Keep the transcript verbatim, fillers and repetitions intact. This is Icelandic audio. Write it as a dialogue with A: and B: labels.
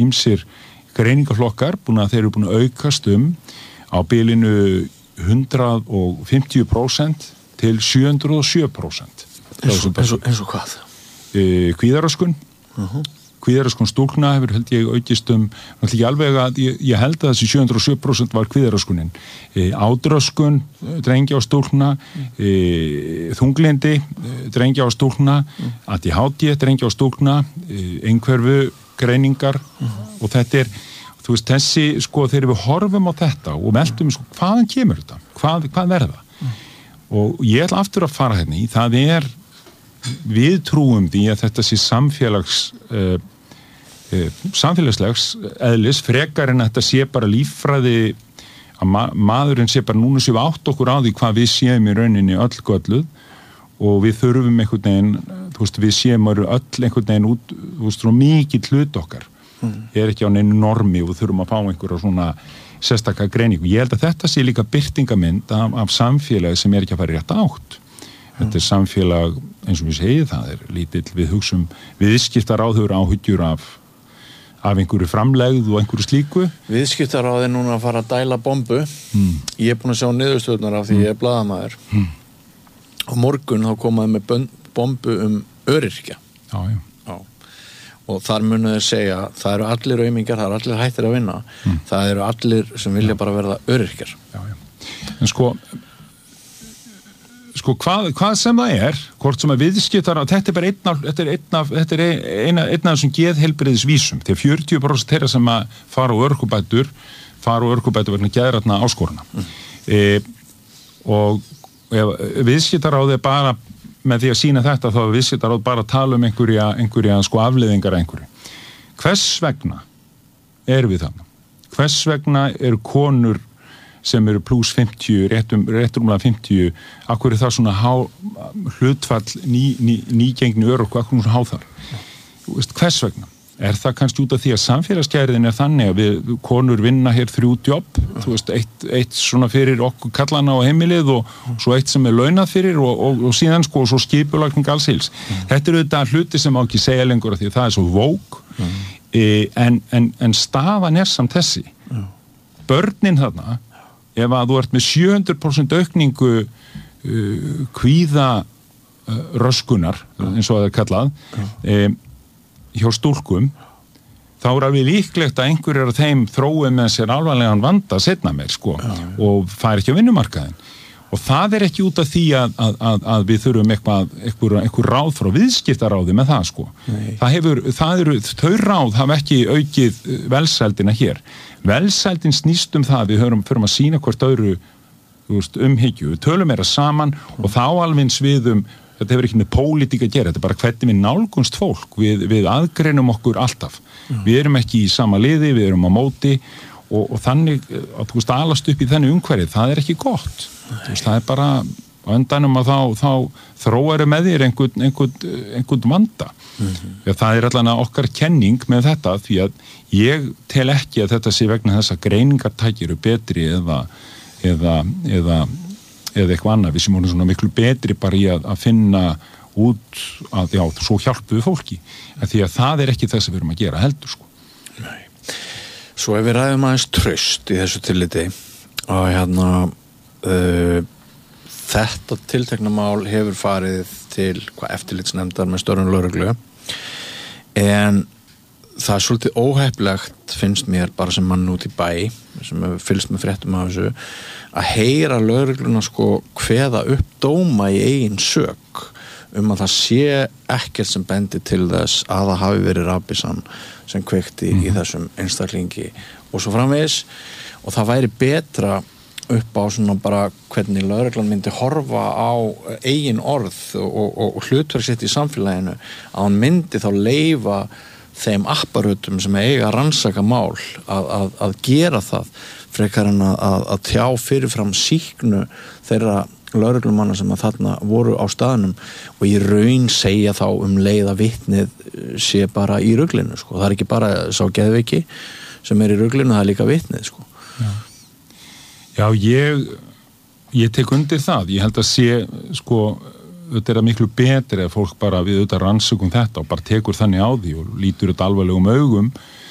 A: ýmsir greiningaflokkar búin að þeir eru búin að aukast um á bilinu hundrað og fimmtíu prósent til sjö hundruð og sjö prósent.
B: Eins og, eins og, eins og hvað?
A: E, kvíðaröskun. Uh-huh. Kvíðaröskun stúlkna hefur held ég aukist um, náttúrulega ekki alveg að ég, ég held að þessi sjö hundruð og sjö prósent var kvíðaröskunin. E, ádröskun, drengja og stúlkna, e, þunglindi, drengja og stúlkna, mm. A D H D, drengja og stúlkna, e, einhverfu greiningar mm. og þetta er, þú veist, þessi, sko, þegar við horfum á þetta og meldum, sko, hvaðan kemur þetta? Hvað, hvað verða? Mm. Og ég ætla aftur að fara hérna í, það er við trúum því að þetta sé samfélags uh, uh, samfélagslegs eðlis frekar en að þetta sé bara líffræði að ma- maðurinn sé bara núna sé við átt okkur á því hvað við séum í rauninni öll gölluð og við þurfum einhvern veginn, þú veist, við séum öll einhvern veginn út, þú veist, og mikið hlut okkar mm. er ekki á neinu normi og við þurfum að fá einhverja svona sérstaka greiningu. Ég held að þetta sé líka birtingamynd af, af samfélagi sem er ekki að fara rétt átt. Þetta er samfélag, eins og við segið, það er lítill við hugsum, viðskiptaráður áhyggjur af, af einhverju framlegð og einhverju slíku.
B: Viðskiptaráð er núna að fara að dæla bombu. Mm. Ég er búin að sjá niðurstöðunar af því mm. ég er blaðamaður. Mm. Og morgun þá komaði með bombu um öryrkja.
A: Já, já.
B: Já. Og þar munu þeir segja, það eru allir aumingjar, það eru allir hættir að vinna. Mm. Það eru allir sem vilja já. Bara verða öryrkjar.
A: Já, já. En sko... Sko, hvað, hvað sem það er, hvort sem að viðskiptar, þetta er bara einn af, þetta er einn af, þetta er eina, einn af þessum geðheilbrigðisvísum, þegar fjörutíu prósent þeirra sem að fara á örorkubætur, fara á örorkubætur vegna geðrænna áskorana. Mm. E, og viðskiptaráð er bara, með því að sína þetta, þá er viðskiptaráð bara að tala um einhverja, einhverja sko afleiðingar einhverju. Hvers vegna erum við þarna? Hvers vegna eru konur sem eru pluss fimmtíu, réttum, réttumlega fimmtíu, akkur er það svona há, hlutfall ný, ný, nýgengni örorku, akkur er svona há þar. Þú veist, hvers vegna? Er það kannski út af því að samfélagsgerðin er þannig að við konur vinna hér þrjú jobb, þú veist, eitt, eitt svona fyrir okkur kallana á heimilið og svo eitt sem er launað fyrir og, og, og síðan sko og svo skipulagning alls hils. Mm. Þetta eru þetta hluti sem má ekki segja lengur af því að það er svo vók, mm. e, en, en, en staðan er samt þessi. Mm. Börnin þarna, ef að þú ert með sjö hundruð prósent aukningu uh, kvíða uh, röskunar, eins og það er kallað, um, hjá stúlkum, þá er alveg líklegt að einhverjir af þeim þrói með sér alvarlegan vanda setna meir, sko, já, já. Og fær ekki á vinnumarkaðin. Og það er ekki út af því að, að, að, að við þurfum eitthvað, eitthvað, eitthvað ráð frá viðskiptaráði með það, sko. Það hefur, það eru, þau ráð hafa ekki aukið velsældina hér. Velsældin snýst um það, við höfum fyrir að sína hvort öðru veist, umhyggju, við tölum meira saman mm. og þá alveg sviðum, þetta hefur ekki með pólitík að gera, þetta er bara hvernig við nálgunst fólk, við, við aðgreinum okkur alltaf, mm. við erum ekki í sama liði, við erum á móti og, og þannig að þú veist alast upp í þenni umhverfið, það er ekki gott, þú veist, það er bara á endanum að þá, þá þróaru með þér einhvern, einhvern, einhvern vanda. Mm-hmm. Það er allan okkar kenning með þetta því að ég tel ekki að þetta sé vegna þess að greiningartæki eru betri eða, eða, eða, eða eitthvað annað. Við sem vorum svona miklu betri bara í að, að finna út að já, svo hjálpu við fólki. Að því að það er ekki þess að við erum að gera heldur, sko.
B: Nei. Svo ef við ræðum aðeins traust í þessu tilliti og hérna uh, þetta tiltekna mál hefur farið til hvað eftirlitsnefndar með störfum lögreglu en það er svolítið óheppilegt finnst mér bara sem mann út í bæ sem hefur fylgst með fréttum af þessu að heyra lögregluna sko kveða upp dóma í eigin sök um að það sé ekkert sem bendi til þess að það hafi verið rafbyssan sem kveikti mm. í þessum einstaklingi og svo framvegis og það væri betra upp á svona bara hvernig lögreglan myndi horfa á eigin orð og, og, og hlutverk sitt í samfélaginu að hann myndi þá leyfa þeim apparutum sem eiga að rannsaka mál að, að, að gera það frekar en að, að tjá fyrirfram sýknu þeirra lögreglumanna sem að þarna voru á staðnum og í raun segja þá um leið að vitnið sé bara í ruglinu sko. Það er ekki bara sá geðveiki sem er í ruglinu, það er líka vitnið sko.
A: Já. Já, ég, ég tek undir það. Ég held að sé, sko, þetta er miklu betri að fólk bara við auðvitað rannsökum þetta og bara tekur þannig á því og lítur þetta alvarlegum augum